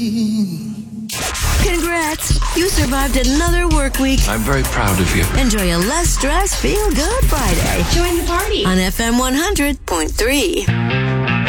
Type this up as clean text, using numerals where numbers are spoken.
Congrats! You survived another work week. I'm very proud of you. Enjoy a less stress, feel good Friday. Join the party on FM 100.3.